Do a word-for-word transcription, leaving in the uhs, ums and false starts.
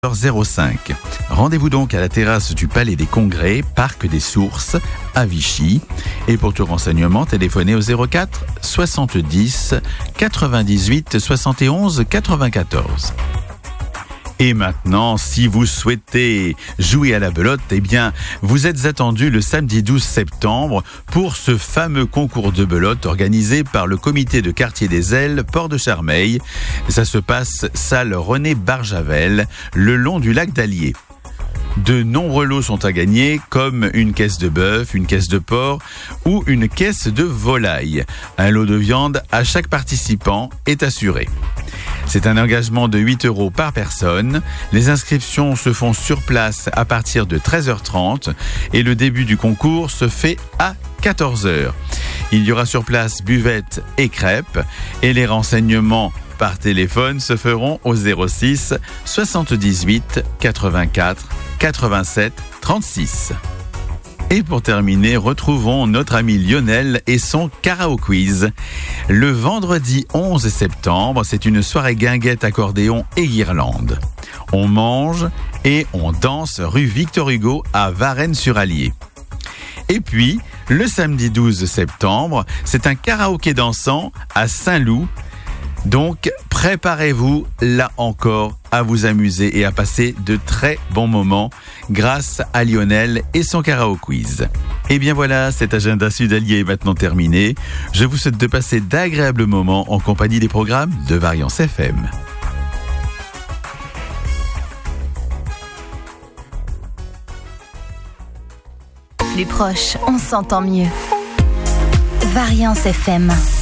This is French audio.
zéro cinq. Rendez-vous donc à la terrasse du Palais des Congrès, Parc des Sources, à Vichy. Et pour tout renseignement, téléphonez au zéro quatre soixante-dix quatre-vingt-dix-huit soixante et onze quatre-vingt-quatorze. Et maintenant, si vous souhaitez jouer à la belote, eh bien, vous êtes attendu le samedi douze septembre pour ce fameux concours de belote organisé par le comité de quartier des Ailes, Port de Charmeil. Ça se passe salle René Barjavel, le long du lac d'Allier. De nombreux lots sont à gagner, comme une caisse de bœuf, une caisse de porc ou une caisse de volaille. Un lot de viande à chaque participant est assuré. C'est un engagement de huit euros par personne. Les inscriptions se font sur place à partir de treize heures trente et le début du concours se fait à quatorze heures. Il y aura sur place buvette et crêpes et les renseignements par téléphone se feront au zéro six soixante-dix-huit quatre-vingt-quatre quatre-vingt-sept trente-six. Et pour terminer, retrouvons notre ami Lionel et son Karaoke Quiz. Le vendredi onze septembre, c'est une soirée guinguette, accordéon et guirlande. On mange et on danse rue Victor Hugo à Varennes-sur-Allier. Et puis, le samedi douze septembre, c'est un karaoké dansant à Saint-Loup. Donc, préparez-vous, là encore, à vous amuser et à passer de très bons moments grâce à Lionel et son Karaoke Quiz. Et bien voilà, cet agenda Sud-Allier est maintenant terminé. Je vous souhaite de passer d'agréables moments en compagnie des programmes de Variance F M. Les proches, on s'entend mieux. Variance F M.